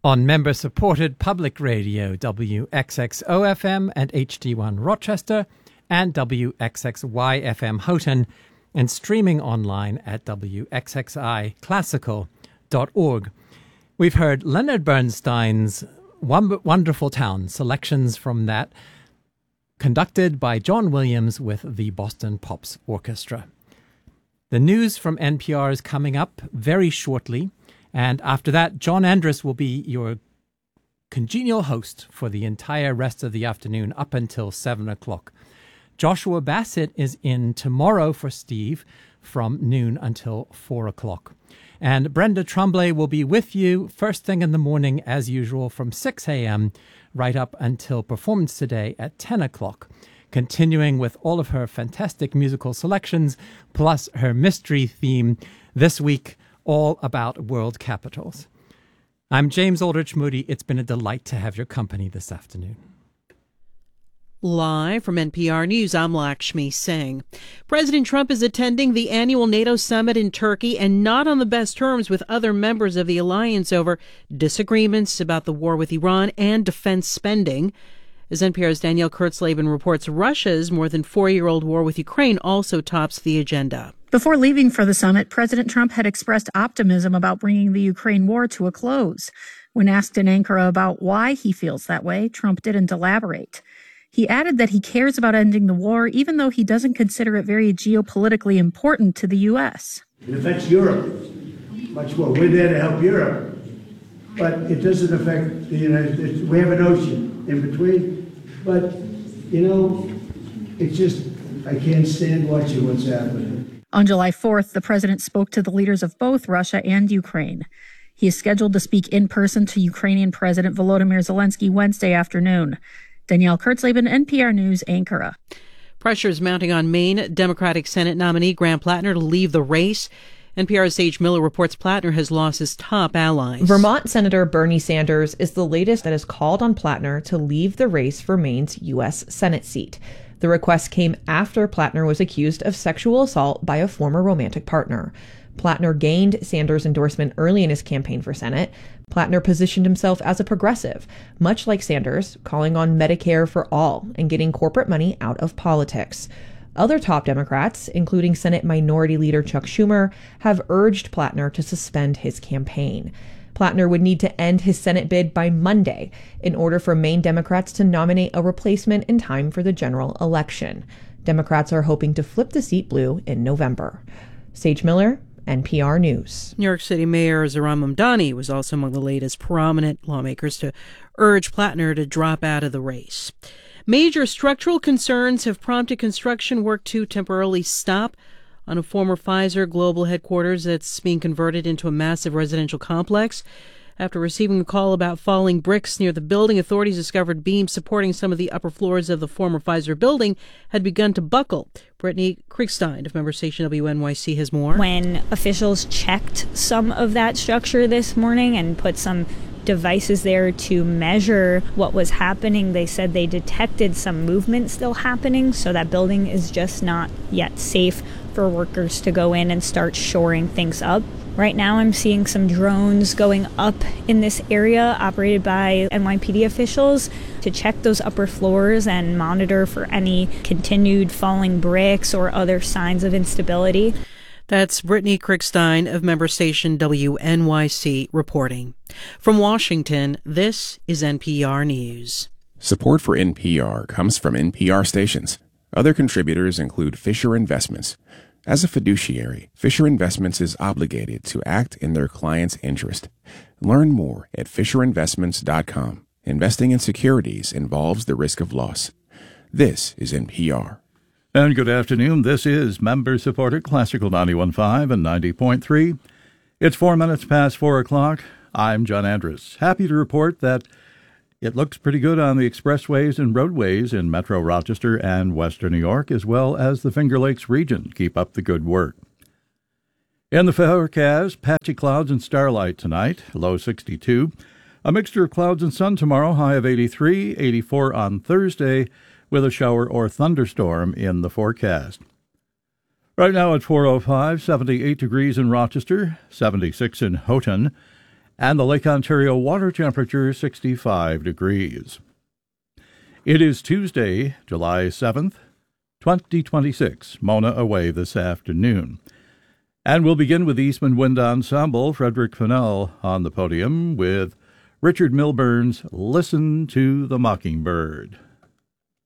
On member-supported public radio, WXXO-FM and HD1 Rochester, and WXXY-FM Houghton, and streaming online at wxxiclassical.org. We've heard Leonard Bernstein's Wonderful Town, selections from that, conducted by John Williams with the Boston Pops Orchestra. The news from NPR is coming up very shortly. And after that, John Andrus will be your congenial host for the entire rest of the afternoon up until 7 o'clock. Joshua Bassett is in tomorrow for Steve from noon until 4 o'clock. And Brenda Tremblay will be with you first thing in the morning as usual from 6 a.m. right up until Performance Today at 10 o'clock. Continuing with all of her fantastic musical selections plus her mystery theme this week, all about world capitals. I'm James Aldrich Moody. It's been a delight to have your company this afternoon. Live from NPR News, I'm Lakshmi Singh. President Trump is attending the annual NATO summit in Turkey and not on the best terms with other members of the alliance over disagreements about the war with Iran and defense spending. As NPR's Danielle Kurtzleben reports, Russia's more than 4-year-old war with Ukraine also tops the agenda. Before leaving for the summit, President Trump had expressed optimism about bringing the Ukraine war to a close. When asked in Ankara about why he feels that way, Trump didn't elaborate. He added that he cares about ending the war, even though he doesn't consider it very geopolitically important to the U.S. It affects Europe much more. We're there to help Europe, but it doesn't affect the United States. We have an ocean in between, but, it's just, I can't stand watching what's happening. On July 4th, the president spoke to the leaders of both Russia and Ukraine. He is scheduled to speak in person to Ukrainian President Volodymyr Zelensky Wednesday afternoon. Danielle Kurtzleben, NPR News, Ankara. Pressure is mounting on Maine Democratic Senate nominee Graham Plattner to leave the race. NPR's Sage Miller reports Plattner has lost his top allies. Vermont Senator Bernie Sanders is the latest that has called on Plattner to leave the race for Maine's U.S. Senate seat. The request came after Plattner was accused of sexual assault by a former romantic partner. Plattner gained Sanders' endorsement early in his campaign for Senate. Plattner positioned himself as a progressive, much like Sanders, calling on Medicare for all and getting corporate money out of politics. Other top Democrats, including Senate Minority Leader Chuck Schumer, have urged Plattner to suspend his campaign. Plattner would need to end his Senate bid by Monday in order for Maine Democrats to nominate a replacement in time for the general election. Democrats are hoping to flip the seat blue in November. Sage Miller, NPR News. New York City Mayor Zohran Mamdani was also among the latest prominent lawmakers to urge Plattner to drop out of the race. Major structural concerns have prompted construction work to temporarily stop on a former Pfizer global headquarters that's being converted into a massive residential complex. After receiving a call about falling bricks near the building, authorities discovered beams supporting some of the upper floors of the former Pfizer building had begun to buckle. Brittany Kriegstein of member station WNYC has more. When officials checked some of that structure this morning and put some devices there to measure what was happening, they said they detected some movement still happening, so that building is just not yet safe for workers to go in and start shoring things up. Right now I'm seeing some drones going up in this area operated by NYPD officials to check those upper floors and monitor for any continued falling bricks or other signs of instability. That's Brittany Kriegstein of member station WNYC reporting. From Washington, this is NPR News. Support for NPR comes from NPR stations. Other contributors include Fisher Investments. As a fiduciary, Fisher Investments is obligated to act in their client's interest. Learn more at FisherInvestments.com. Investing in securities involves the risk of loss. This is NPR. And good afternoon. This is member-supported Classical 91.5 and 90.3. It's 4 minutes past 4 o'clock. I'm John Andrus. Happy to report that it looks pretty good on the expressways and roadways in Metro Rochester and Western New York, as well as the Finger Lakes region. Keep up the good work. In the forecast, patchy clouds and starlight tonight, low 62. A mixture of clouds and sun tomorrow, high of 83, 84 on Thursday, with a shower or thunderstorm in the forecast. Right now at 4:05, 78 degrees in Rochester, 76 in Houghton, and the Lake Ontario water temperature 65 degrees. It is Tuesday, July 7th, 2026. Mona away this afternoon. And we'll begin with Eastman Wind Ensemble, Frederick Fennell on the podium with Richard Milburn's Listen to the Mockingbird.